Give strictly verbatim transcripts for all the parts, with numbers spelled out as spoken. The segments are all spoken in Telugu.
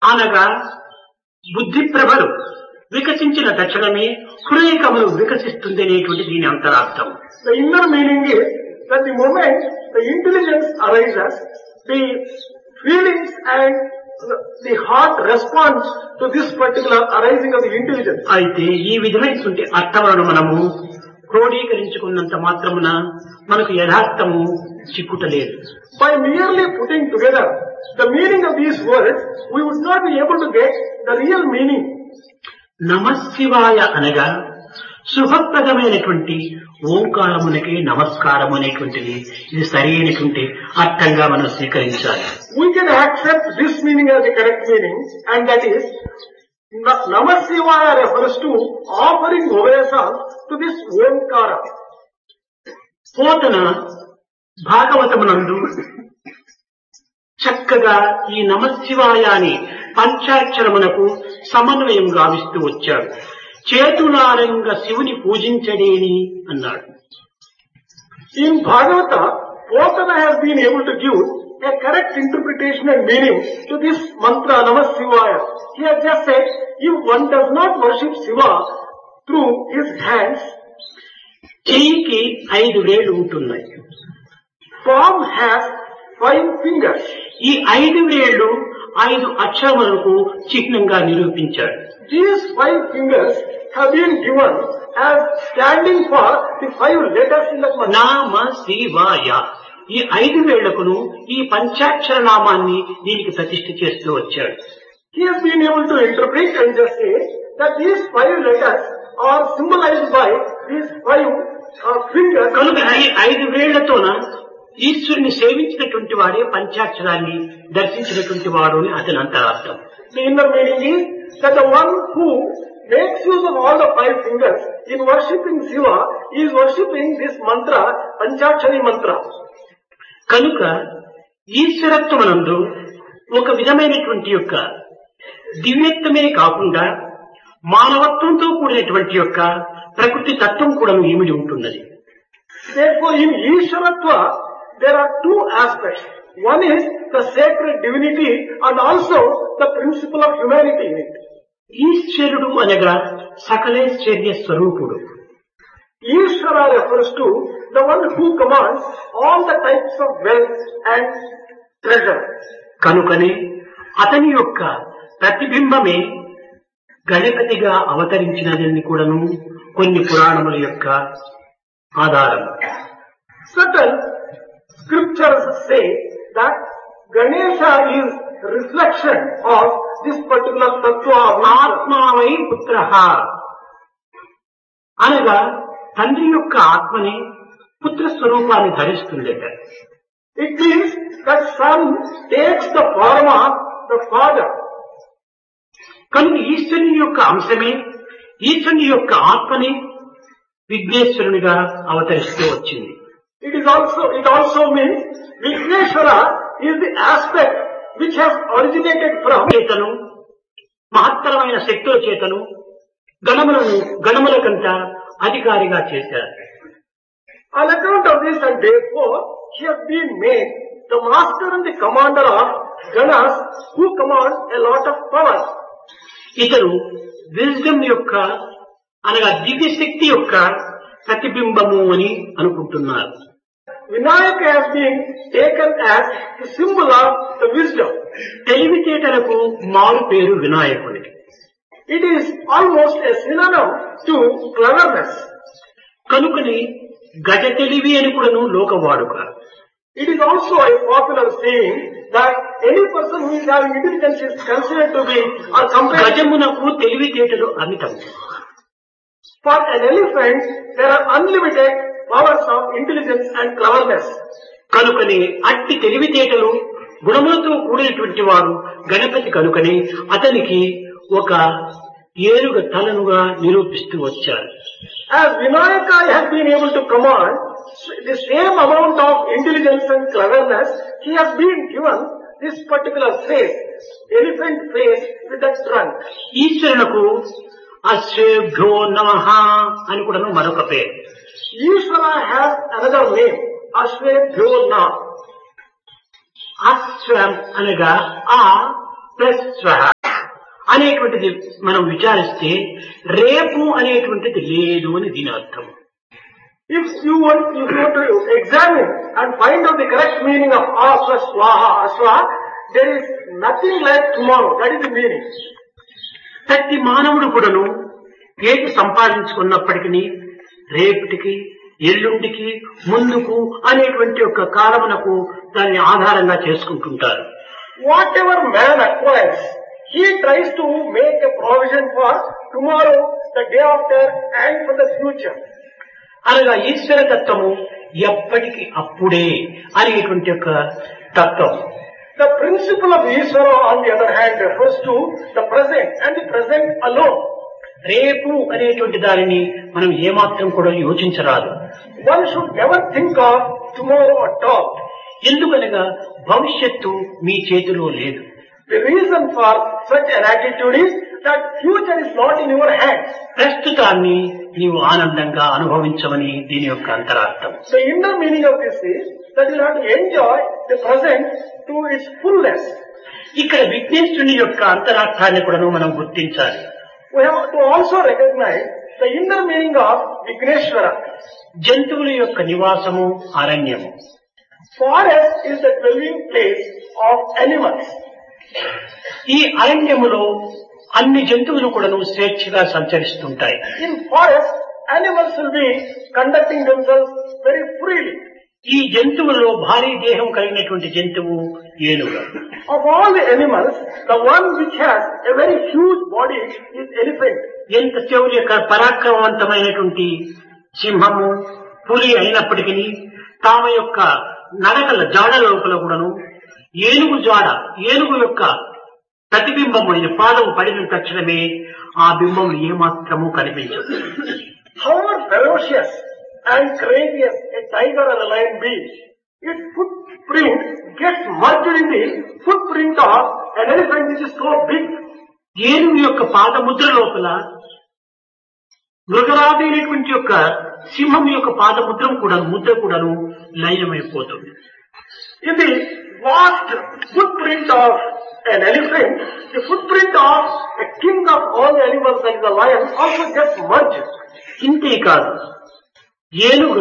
అనగా బుద్ధి ప్రభలు వికసించిన తక్షణమే హృదయకములు వికసిస్తుంది అనేటువంటి దీని అంతరార్థం. The inner meaning is that the moment the intelligence arises, the feelings and the heart responds to this particular arising of the intelligence. అయితే ఈ విధమైనటువంటి అర్థములను మనము క్రోడీకరించుకున్నంత మాత్రమున మనకు యథార్థము చిక్కుటలేదు. By merely putting together the meaning of these words, we would not be able to get the real meaning. నమశివాయ అనగా శుభప్రదమైనటువంటి ఓంకారమునకి నమస్కారము అనేటువంటిది ఇది సరైనటువంటి అర్థంగా మనం స్వీకరించాలి. We can accept this meaning as the correct meaning, and that is Namah Shivaya refers to offering obeisance to this Omkara. Pothana భాగవతమునందు చక్కగా ఈ నమశివాయ అని పంచాక్షరమునకు సమన్వయం గావిస్తూ వచ్చాడు. చేతులారంగ శివుని పూజించడేని అన్నాడు. In Bhagavata, Potana has been able to give a correct interpretation and meaning to this mantra Namah Shivaya. He has just said, if one does not worship Shiva through his hands, చెయ్యికి ఐదు వేళ్లు ఉంటున్నాయి. palm has five fingers. ఈ ఐదు వేళ్లు ఐదు అక్షరములకు చిహ్నంగా నిరూపించాడు. These five fingers have been given as standing for the five letters in the mantra. నామ శివాయ. ఈ ఐదు వేళ్లకును ఈ పంచాక్షర నామాన్ని దీనికి ప్రతిష్ఠ చేస్తూ వచ్చాడు. He has been able to interpret and just say that these five letters are symbolized by these five uh, fingers. కనుక ఈ ఐదు వేళ్లతోన ఈశ్వరుని సేవించినటువంటి వాడే పంచాక్షరాన్ని దర్శించినటువంటి వాడు అని అతని అంతరార్థం. The inner meaning is that the one who makes use of all the five fingers in worshipping Shiva is worshipping this mantra, Panchakshari mantra. కనుక ఈశ్వరత్వమునందు ఒక విధమైనటువంటి యొక్క దివ్యత్వమే కాకుండా మానవత్వంతో కూడినటువంటి యొక్క ప్రకృతి తత్వం కూడా ఇమిడి ఉంటున్నది. Therefore, in Ishwaratva, there are two aspects. One is the sacred divinity and also the principle of humanity in it. ఈశ్వరుడు అనగా సకలేశ్వర్య స్వరూపుడు. Ishvara refers to the one who commands all the types of wealth and treasure. కనుకనే అతని యొక్క ప్రతిబింబమే గణపతిగా అవతరించినదని కూడాను కొన్ని పురాణముల యొక్క ఆధారం. Certain scriptures say that Ganesha is reflection of this particular tattva of ఆత్మావై పుత్రః అనగా తండ్రి యొక్క ఆత్మని పుత్ర స్వరూపాన్ని ధరిస్తుందట. It means that son takes the form of the father. కనుక ఈశ్వరుని యొక్క అంశమే ఈశ్వరుని యొక్క ఆత్మని విఘ్నేశ్వరునిగా అవతరిస్తూ వచ్చింది. It is also, it also means Vigneshwara is the aspect which has originated from చేతను మహత్తరమైన శక్తుల చేతను గణములను గణముల కంట అధికారిగా చేశారు. On account of this, and therefore he has been made the master and the commander of Ganas, who command a lot of power. ఇతరు విజ్డమ్ యొక్క అనగా దివ్య శక్తి యొక్క ప్రతిబింబము అని అనుకుంటున్నారు. Vinayaka has been taken as the symbol of the wisdom. తెలివితేటలకు మారు పేరు వినాయకుడికి. It is almost a synonym to cleverness. కనుకని గజ తెలివి అని కూడాను లోకవాడుక. It is also a popular saying that any person who is having intelligence is considered to be or compared. గజమునకు తెలివితేటలు అమితం. For an elephant, there are unlimited powers of intelligence and cleverness. కనుకనే అట్టి తెలివితేటలు గుణములతో కూడినటువంటి వారు గణపతి. కనుకనే అతనికి ఒక ఏనుగ తలనుగా నిరూపిస్తూ వచ్చారు. As Vinayaka has been able to command the same amount of intelligence and cleverness, he has been given this particular face, elephant face with that trunk. ఈశ్వరునకు అశ్వేభ్యో నమః అని కూడా మరొక పేరు. Ishvara has another name, Ashwebhyo Nam. అశ్వం అనగా ఆ ప్లస్ స్వ అనేటువంటిది మనం విచారిస్తే రేపు అనేటువంటిది లేదు అని దీని అర్థం. If you want, if you want to examine and find out the correct meaning of aswa, swaha, aswa, there is nothing like tomorrow. That is the meaning. ప్రతి మానవుడు కూడాను ఏది సంపాదించుకున్నప్పటికీ రేపటికి ఎల్లుండికి ముందుకు అనేటువంటి ఒక కాలమునకు దాన్ని ఆధారంగా చేసుకుంటుంటారు. Whatever man acquires, he tries to make a provision for tomorrow, the day after, and for the future. అనగా ఈశ్వర తత్వము ఎప్పటికి అప్పుడే అనేటువంటి ఒక తత్వం. The principle of Ishvara, on the other hand, refers to the present and the present alone. రేపు అనేటువంటి దానిని మనం ఏమాత్రం కూడా యోచించరాదు. One should never think of tomorrow at all. ఎందుకనగా భవిష్యత్తు మీ చేతిలో లేదు. The reason for such an attitude is that future is not in your hands. ప్రస్తుతాన్ని నీవు ఆనందంగా అనుభవించమని దీని యొక్క అంతరార్థం. The inner meaning of this is that you have to enjoy the present to its fullness. ఇక్కడ విఘ్నేశ్వరుని యొక్క అంతరార్థాన్ని కూడా మనం గుర్తించాలి. We have to also recognize the inner meaning of Vigneshwara. జంతువుల యొక్క నివాసము అరణ్యము. Forest is the dwelling place of animals. ఈ అరణ్యములో అన్ని జంతువులు కూడా స్వేచ్ఛగా సంచరిస్తుంటాయి. In forest, animals will be conducting themselves very freely. ఈ జంతువుల్లో భారీ దేహం కలిగినటువంటి జంతువు ఏనుగు. Of all the animals, the one which has a very huge body is elephant. ఎంత శౌర్య పరాక్రమవంతమైనటువంటి సింహము పులి అయినప్పటికీ తామ యొక్క నడకల జాడ లోపల కూడాను ఏనుగు జాడ ఏనుగు యొక్క ప్రతిబింబం అయిన పాదం పడిన తక్షణమే ఆ బింబం ఏమాత్రము కనిపించదు. However ferocious and courageous a tiger or a lion be, its footprint gets merged in the footprint of an elephant which is so big. ఏనుగు యొక్క పాదముద్ర లోపల మృగరాదైనటువంటి యొక్క సింహం యొక్క పాదముద్రం కూడా ముద్ర కూడాను లయమైపోతుంది. In the vast footprint of an elephant, the footprint of a king of all the animals like the lion also gets merged. ఇంతే కాదు, ఏనుగ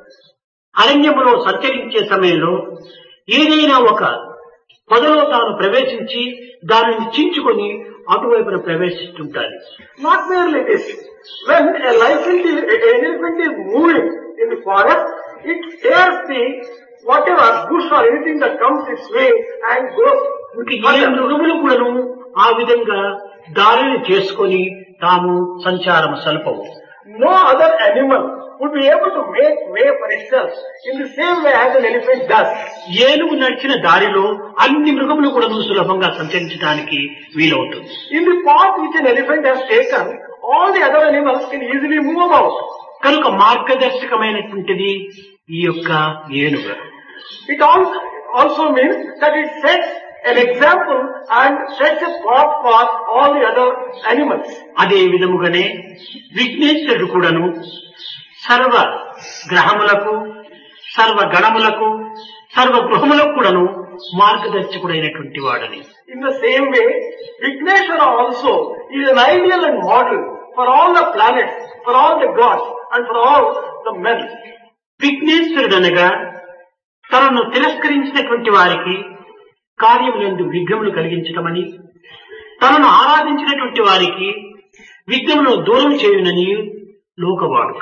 అరణ్యములో సంచరించే సమయంలో ఏదైనా ఒక పొదలో తాను ప్రవేశించి దానిని చించుకొని అటువైపున ప్రవేశిస్తుంటారు. Not merely this, when a elephant is, an elephant is moving in the forest, it tears the whatever bush or anything that comes its way and goes. ఏ మృగములు కూడాను ఆ విధంగా దారిని చేసుకొని తాము సంచారం సల్పవు. No other animal would be able to make way for itself in the same way as an elephant does. ఏనుగు నడిచిన దారిలో అన్ని మృగములు కూడా సులభంగా సంచరించడానికి వీలవుతుంది. In the path which an elephant has taken, all the other animals can easily move about. కనుక మార్గదర్శకమైనటువంటిది ఈ యొక్క ఏనుగు. It also, also means that it sets an example and sets a path for all the other animals. అదే విధముగానే విఘ్నేశ్వరుడు కూడాను సర్వ గ్రహములకు సర్వ గణములకు సర్వ గృహములకు కూడాను మార్గదర్శకుడైనటువంటి వాడని. In the same way, Vigneshwara also is an ideal and model for all the planets, for all the gods and for all the men. విఘ్నేశ్వరుడు అనగా తనను తిరస్కరించినటువంటి వారికి కార్యములందు విఘ్నములు కలిగించటమని, తనను ఆరాధించినటువంటి వారికి విఘ్నమును దూరం చేయునని లోకవాడుక.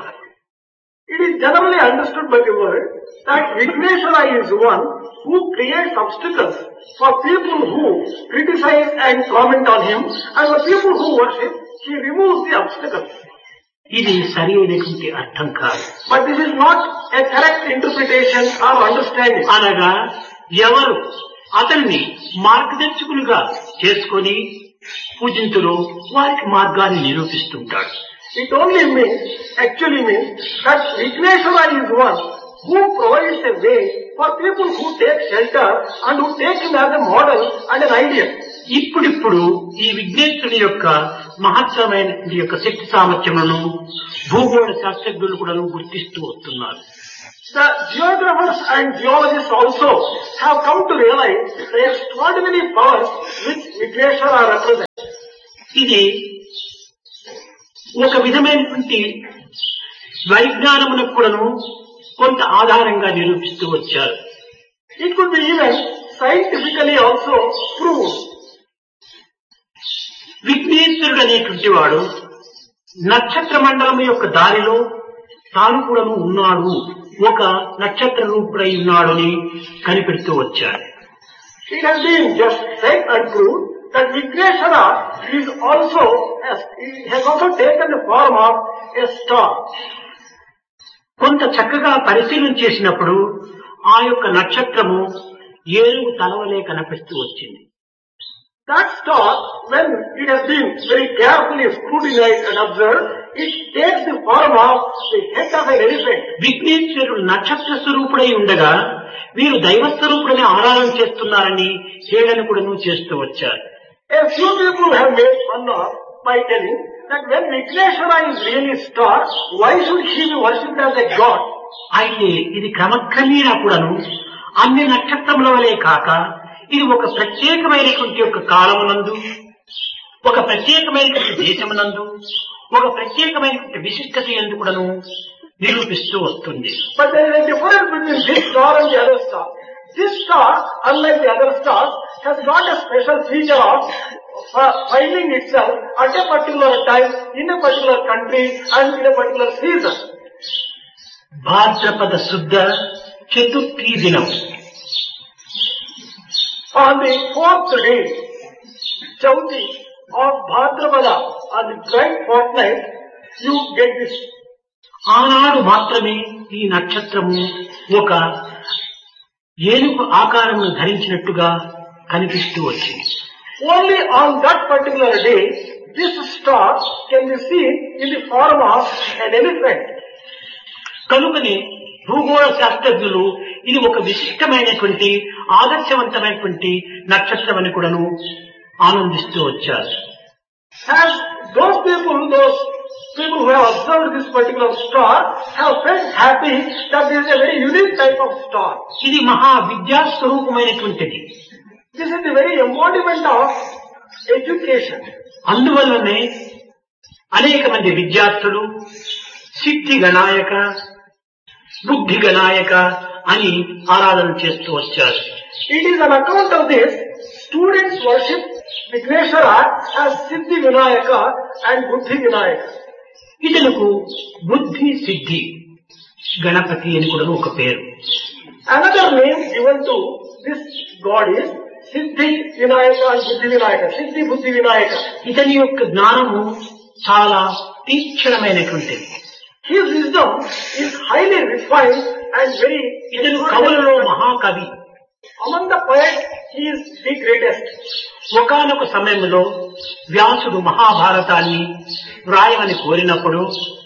It is generally understood by the world that Vigneshwara is one who creates obstacles for people who criticize and comment on him, and for people who worship, he removes the obstacles. ఇది సరి అయినటువంటి అర్థం కాదు. But this is not a correct interpretation or understanding. అనగా ఎవరు అతన్ని మార్గదర్శకులుగా చేసుకొని పూజింతులో వారికి మార్గాన్ని నిరూపిస్తుంటాడు. It only means, actually means, that Vigneshwara is one who provides a way for people who take shelter and who take him as a model and an ideal. ఇప్పుడిప్పుడు ఈ విఘ్నేశ్వరుని యొక్క మహత్తరమైన యొక్క శక్తి సామర్థ్యములను భూగోళ శాస్త్రజ్ఞులు కూడా గుర్తిస్తూ వస్తున్నారు. The geographers and geologists also have come to realize the extraordinary powers which Vigneshwara represents. ఇది ఒక విధమైనటువంటి వైజ్ఞానమునకు కూడాను కొంత ఆధారంగా నిరూపిస్తూ వచ్చారు. It could be even scientifically also proved. విఘ్నేశ్వరుడు అనేటువంటి వాడు నక్షత్ర మండలం యొక్క దారిలో తాను కూడాను ఉన్నాడు, ఒక నక్షత్ర రూపుడై ఉన్నాడు అని కనిపెడుతూ వచ్చాడు. It has been just said and proved that Vigneshwara is also has, has also taken the form of a star. కొంత చక్కగా పరిశీలన చేసినప్పుడు ఆ యొక్క నక్షత్రము ఏనుగు తలవలే కనిపిస్తూ వచ్చింది. That star, when it has been very carefully scrutinized and observed, it takes the form of the head of an elephant. విఘ్నేశ్వరుడు నక్షత్ర స్వరూపుడై ఉండగా వీరు దైవ స్వరూపుడని ఆరాధన చేస్తున్నారని హేళన కూడా చేస్తూ వచ్చారు. A few people have made fun of by telling that when Vigneshwara is really star, why should he be worshipped as a god? అయితే ఇది క్రమక్రమేణా కూడాను అన్ని నక్షత్రముల వలె కాక ఇది ఒక ప్రత్యేకమైనటువంటి యొక్క కాలమునందు, ఒక ప్రత్యేకమైనటువంటి దేశమునందు, ఒక ప్రత్యేకమైనటువంటి విశిష్టత ఎందుకు కూడాను నిరూపిస్తూ వస్తుంది. But there is a difference between this star and the other star. This star, unlike the other stars, has got a special feature of uh, finding itself at a particular time, in a particular country and in a particular season. భాద్రపద శుద్ధ చతుర్థి దినం, on the fourth day, Chauthi of Bhadrapada, on the bright fortnight, you get this. ఆనాడు మాత్రమే ఈ నక్షత్రము ఒక ఏనుగు ఆకారమును ధరించినట్టుగా కనిపిస్తూ వచ్చింది. Only on that particular day, this star can be seen in the form of an elephant. కనుకనే భూగోళ శాస్త్రజ్ఞులు ఇది ఒక విశిష్టమైనటువంటి ఆదర్శవంతమైనటువంటి నక్షత్రం అని కూడాను ఆనందిస్తూ వచ్చారు. As those people, those people who have observed this particular star have felt happy that this is a very unique type of star. ఇది మహా విద్యా స్వరూపమైనటువంటిది. This is the very embodiment of education. అందువల్లనే అనేక మంది విద్యార్థులు సిద్ధి గణాయక, బుద్ధి గణాయక అని ఆరాధన చేస్తూ వచ్చారు. It is on account of this, students worship Vigneshwara as Siddhi Vinayaka and Buddhi Vinayaka. ఇతనుకు బుద్ధి సిద్ధి గణపతి అని కూడా ఒక పేరు. Another name given to this god is Siddhi Vinayaka and Buddhi Vinayaka. Siddhi Buddhi Vinayaka. ఇతని యొక్క జ్ఞానము చాలా తీక్షణమైనటువంటిది. His wisdom is highly refined and very. ఇతను కవులలో మహాకవి. Among the poets, he is the greatest. ఒకానొక సమయంలో వ్యాసుడు మహాభారతాన్ని వ్రాయమని కోరినప్పుడు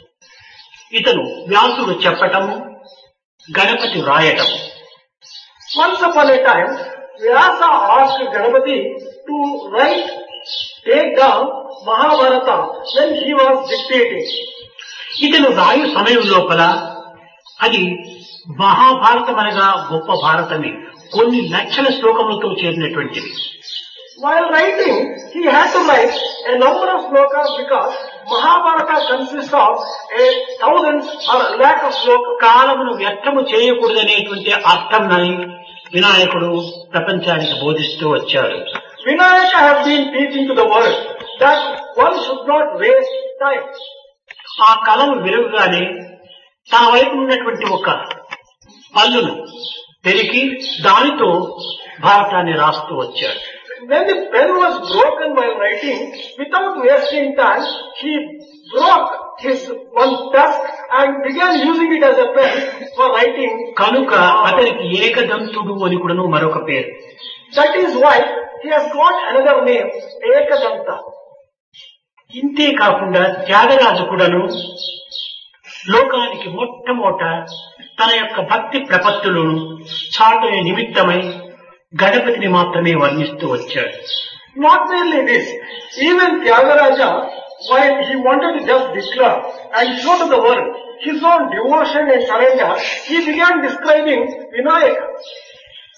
ఇతను వ్యాసుడు చెప్పటము, Ganapati వ్రాయటం. Once upon a time, Vyasa asked Ganapati to write, take down Mahabharata when he was dictating. ఇతను రాయు సమయం లోపల అది మహాభారతం అనగా గొప్ప భారతమే, కొన్ని లక్షల శ్లోకములతో చేరినటువంటిది. While writing, he had to write a number of slokas because Mahabharata consists of a thousands or a lakh of slokas. కాలమును వ్యర్థము చేయకూడదనేటువంటి అర్థంని వినాయకుడు ప్రపంచానికి బోధిస్తూ వచ్చాడు. Vinayaka has been teaching to the world that one should not waste time. ఆ కలము వెలుగుగానే తన వైపు ఉన్నటువంటి ఒక పల్లును పెరిగి దానితో భారతాన్ని రాస్తూ వచ్చాడు. When the pen was broken while writing, without wasting time, he broke his one tusk and began using it as a pen for writing. కనుక అతనికి ఏకదంతుడు అని కూడా మరొక పేరు. That is why he has got another name, Ekadanta. ఇంతే కాకుండా త్యాగరాజు కూడాను లోకానికి మొట్టమొదట తన యొక్క భక్తి ప్రపత్తులను చాటునే నిమిత్తమై గణపతిని మాత్రమే వర్ణిస్తూ వచ్చాడు. Not merely this, even Tyagaraja, while he wanted to just declare and show to the world his own devotion and surrender, he began describing Vinayaka.